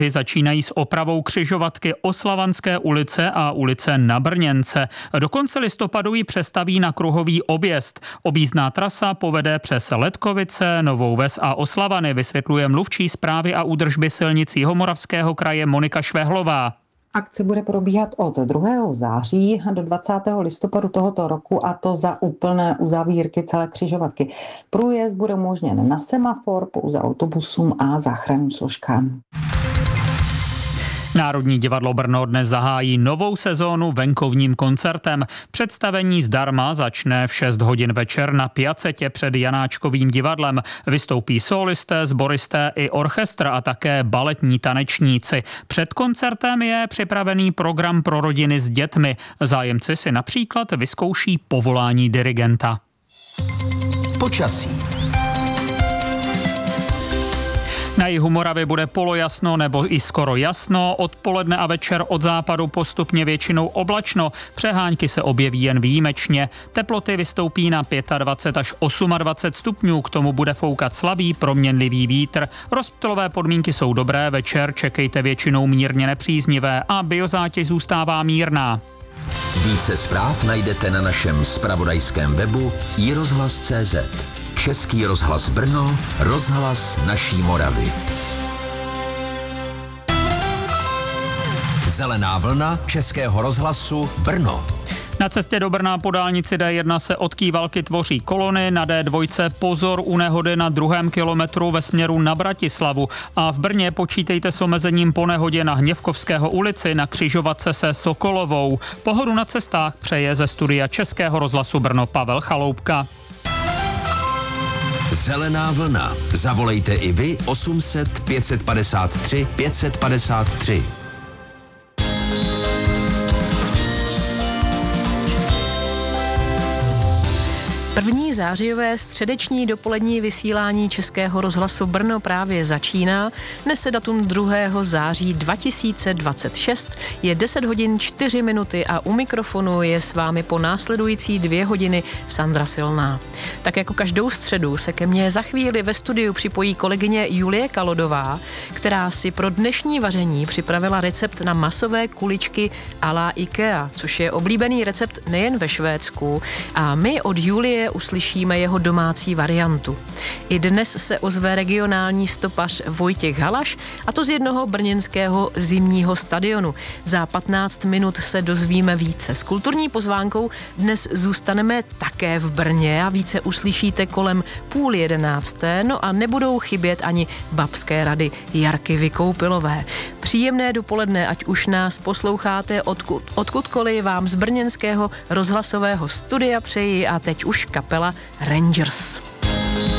Začínají s opravou křižovatky Oslavanské ulice a ulice Na Brněnce. Do konce listopadu ji přestaví na kruhový objezd. Objízdná trasa povede přes Letkovice, Novou Ves a Oslavany, vysvětluje mluvčí správy a údržby silnic Jihomoravského kraje Monika Švehlová. Akce bude probíhat od 2. září do 20. listopadu tohoto roku, a to za úplné uzavírky celé křižovatky. Průjezd bude umožněn na semafor, pouze autobusům a záchranným složkám. Národní divadlo Brno dnes zahájí novou sezónu venkovním koncertem. Představení zdarma začne v 6 hodin večer na Piacetě před Janáčkovým divadlem. Vystoupí solisté, sboristé i orchestr a také baletní tanečníci. Před koncertem je připravený program pro rodiny s dětmi. Zájemci si například vyzkouší povolání dirigenta. Počasí. Na jihu Moravy bude polojasno nebo i skoro jasno, odpoledne a večer od západu postupně většinou oblačno, přehánky se objeví jen výjimečně. Teploty vystoupí na 25 až 28 stupňů, k tomu bude foukat slabý proměnlivý vítr. Rozptylové podmínky jsou dobré, večer čekejte většinou mírně nepříznivé a biozátěž zůstává mírná. Více zpráv najdete na našem zpravodajském webu iRozhlas.cz. Český rozhlas Brno, rozhlas naší Moravy. Zelená vlna Českého rozhlasu Brno. Na cestě do Brna po dálnici D1 se od Kývalky tvoří kolony, na D2 pozor u nehody na 2. kilometru ve směru na Bratislavu a v Brně počítejte s omezením po nehodě na Hněvkovského ulici na křižovatce se Sokolovou. Pohodu na cestách přeje ze studia Českého rozhlasu Brno Pavel Chaloupka. Zelená vlna. Zavolejte i vy 800 553 553. První zářijové středeční dopolední vysílání Českého rozhlasu Brno právě začíná. Dnes je datum 2. září 2026, je 10 hodin 4 minuty a u mikrofonu je s vámi po následující 2 hodiny Sandra Silná. Tak jako každou středu se ke mně za chvíli ve studiu připojí kolegyně Julie Kalodová, která si pro dnešní vaření připravila recept na masové kuličky à la IKEA, což je oblíbený recept nejen ve Švédsku, a my od Julie uslyšíme jeho domácí variantu. I dnes se ozve regionální stopař Vojtěch Halaš, a to z jednoho brněnského zimního stadionu. Za 15 minut se dozvíme více. S kulturní pozvánkou dnes zůstaneme také v Brně a více uslyšíte kolem 10:30. No a nebudou chybět ani babské rady Jarky Vykoupilové. Příjemné dopoledne, ať už nás posloucháte odkudkoliv, vám z brněnského rozhlasového studia přeji a teď už kapela Rangers.